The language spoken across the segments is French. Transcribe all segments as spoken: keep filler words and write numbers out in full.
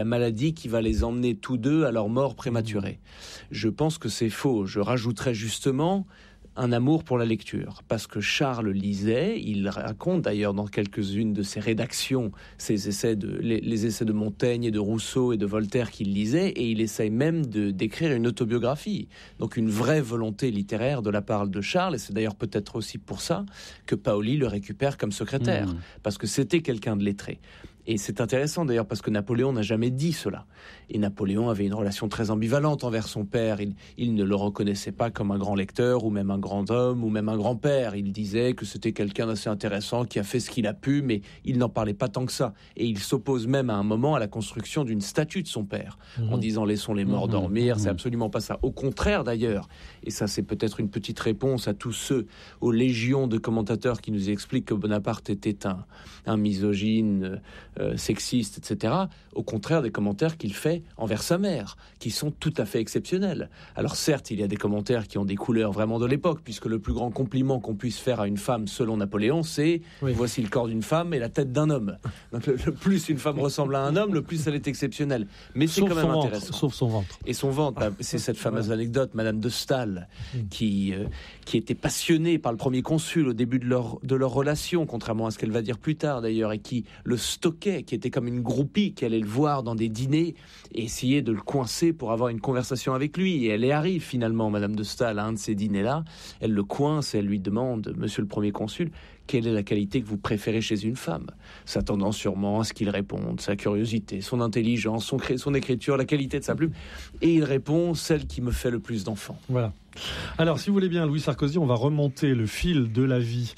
la maladie qui va les emmener tous deux à leur mort prématurée. Je pense que c'est faux. Je rajouterais justement un amour pour la lecture, parce que Charles lisait, il raconte d'ailleurs dans quelques-unes de ses rédactions ses essais de, les, les essais de Montaigne et de Rousseau et de Voltaire qu'il lisait, et il essaye même de, d'écrire une autobiographie, donc une vraie volonté littéraire de la part de Charles, et c'est d'ailleurs peut-être aussi pour ça que Paoli le récupère comme secrétaire, mmh. parce que c'était quelqu'un de lettré. Et c'est intéressant d'ailleurs parce que Napoléon n'a jamais dit cela. Et Napoléon avait une relation très ambivalente envers son père. Il, il ne le reconnaissait pas comme un grand lecteur ou même un grand homme ou même un grand-père. Il disait que c'était quelqu'un d'assez intéressant qui a fait ce qu'il a pu, mais il n'en parlait pas tant que ça. Et il s'oppose même à un moment à la construction d'une statue de son père, mmh. en disant « laissons les morts mmh. dormir ». C'est absolument pas ça. Au contraire d'ailleurs, et ça c'est peut-être une petite réponse à tous ceux, aux légions de commentateurs qui nous expliquent que Bonaparte était un, un misogyne, Euh, sexiste, et cetera, au contraire des commentaires qu'il fait envers sa mère, qui sont tout à fait exceptionnels. Alors certes, il y a des commentaires qui ont des couleurs vraiment de l'époque, puisque le plus grand compliment qu'on puisse faire à une femme, selon Napoléon, c'est oui. « voici le corps d'une femme et la tête d'un homme ». Donc le, le plus une femme ressemble à un homme, le plus elle est exceptionnelle. Mais c'est sauf quand même son intéressant. Ventre, sauf son ventre. Et son ventre, bah, c'est cette fameuse anecdote, Madame de Staël, mmh. qui, euh, qui était passionnée par le premier consul au début de leur, de leur relation, contrairement à ce qu'elle va dire plus tard d'ailleurs, et qui le stockait, qui était comme une groupie, qui allait le voir dans des dîners et essayer de le coincer pour avoir une conversation avec lui. Et elle y arrive finalement, Madame de Staël, à un de ces dîners-là. Elle le coince et elle lui demande, Monsieur le Premier Consul, quelle est la qualité que vous préférez chez une femme ? S'attendant sûrement à ce qu'il réponde, sa curiosité, son intelligence, son, cré- son écriture, la qualité de sa plume. Et il répond, celle qui me fait le plus d'enfants. Voilà. Alors, si vous voulez bien, Louis Sarkozy, on va remonter le fil de la vie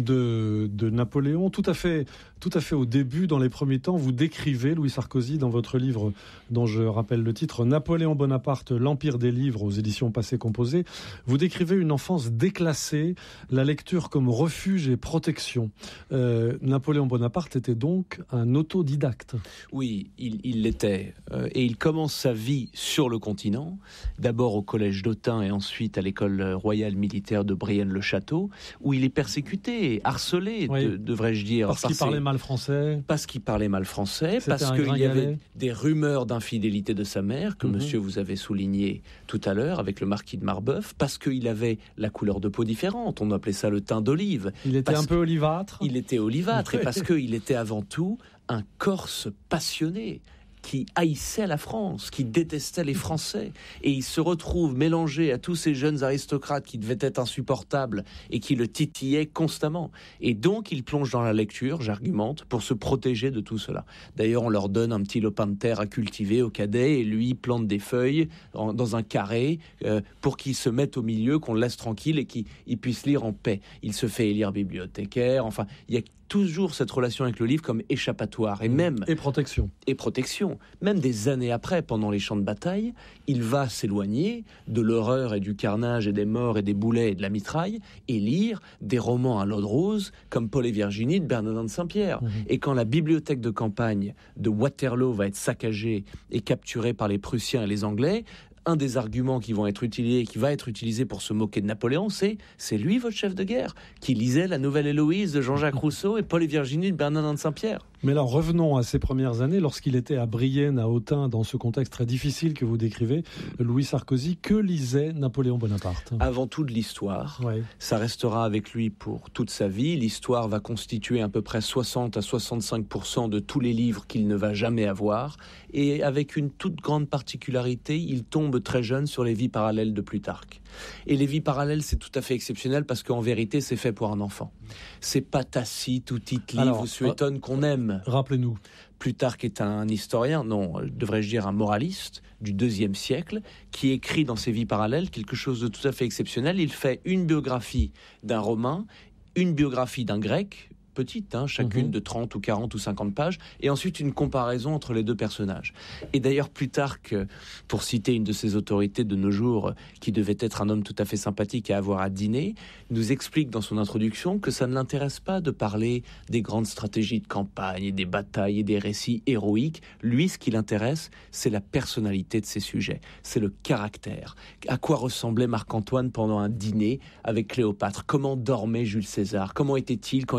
de, de Napoléon. Tout à fait, tout à fait au début, dans les premiers temps, vous décrivez, Louis Sarkozy, dans votre livre dont je rappelle le titre, Napoléon Bonaparte, l'Empire des livres, aux éditions Passé Composé, vous décrivez une enfance déclassée, la lecture comme refuge et protection. Euh, Napoléon Bonaparte était donc un autodidacte. Oui, il, il l'était. Euh, et il commence sa vie sur le continent, d'abord au collège d'Autun et ensuite à l'école royale militaire de Brienne-le-Château, où il est persécuté, harcelé, oui. de, devrais-je dire. Parce qu'il parlait mal français. Parce qu'il parlait mal français, C'était parce qu'il y avait des rumeurs d'infidélité de sa mère, que mm-hmm. monsieur vous avez souligné tout à l'heure, avec le marquis de Marbeuf, parce qu'il avait la couleur de peau différente, on appelait ça le teint d'olive. Il était un peu olivâtre. Il était olivâtre, et parce qu'il était avant tout un Corse passionné, qui haïssait la France, qui détestait les Français. Et il se retrouve mélangé à tous ces jeunes aristocrates qui devaient être insupportables et qui le titillaient constamment. Et donc, il plonge dans la lecture, j'argumente, pour se protéger de tout cela. D'ailleurs, on leur donne un petit lopin de terre à cultiver au cadet et lui plante des feuilles en, dans un carré euh, pour qu'ils se mettent au milieu, qu'on le laisse tranquille et qu'ils puissent lire en paix. Il se fait élire bibliothécaire. Enfin, il y a toujours cette relation avec le livre comme échappatoire et même et protection et protection même des années après, pendant les champs de bataille, il va s'éloigner de l'horreur et du carnage et des morts et des boulets et de la mitraille et lire des romans à l'eau de rose comme Paul et Virginie de Bernardin de Saint-Pierre. Mmh. Et quand la bibliothèque de campagne de Waterloo va être saccagée et capturée par les Prussiens et les Anglais, un des arguments qui vont être utilisés, qui va être utilisé pour se moquer de Napoléon, c'est c'est lui votre chef de guerre qui lisait la Nouvelle Héloïse de Jean-Jacques Rousseau et Paul et Virginie de Bernardin de Saint-Pierre. Mais alors revenons à ses premières années, lorsqu'il était à Brienne, à Autun, dans ce contexte très difficile que vous décrivez, Louis Sarkozy, que lisait Napoléon Bonaparte ? Avant tout de l'histoire. Ouais. Ça restera avec lui pour toute sa vie. L'histoire va constituer à peu près soixante à soixante-cinq pour cent de tous les livres qu'il ne va jamais avoir. Et avec une toute grande particularité, il tombe très jeune sur les vies parallèles de Plutarque. Et les vies parallèles, c'est tout à fait exceptionnel parce qu'en vérité, c'est fait pour un enfant. C'est pas Tacite ou Tite-Live ou Suétone qu'on aime. Rappelez-nous. Plutarque est un historien, non, devrais-je dire un moraliste du deuxième siècle, qui écrit dans ses vies parallèles quelque chose de tout à fait exceptionnel. Il fait une biographie d'un Romain, une biographie d'un Grec, petite, hein, chacune mmh. de trente ou quarante ou cinquante pages, et ensuite une comparaison entre les deux personnages. Et d'ailleurs, Plutarque, pour citer une de ses autorités de nos jours, qui devait être un homme tout à fait sympathique à avoir à dîner, nous explique dans son introduction que ça ne l'intéresse pas de parler des grandes stratégies de campagne, et des batailles et des récits héroïques. Lui, ce qui l'intéresse, c'est la personnalité de ses sujets, c'est le caractère. À quoi ressemblait Marc-Antoine pendant un dîner avec Cléopâtre ? Comment dormait Jules César ? Comment était-il quand il était dans sa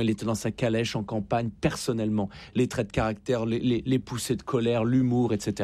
sa calèche en campagne personnellement. Les traits de caractère, les, les, les poussées de colère, l'humour, et cetera.